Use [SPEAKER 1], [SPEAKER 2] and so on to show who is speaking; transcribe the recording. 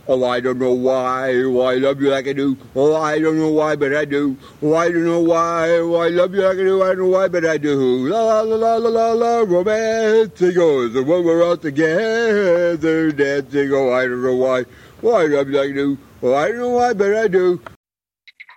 [SPEAKER 1] Oh, I don't know why I love you like I do. Oh, I don't know why, but I do. Oh, I don't know why I love you like I do. I don't know why, but I do. La la la la la la, romantic goes. And when we're all together dancing, oh, I don't know why I love you like I do. Oh, I don't know why, but I do.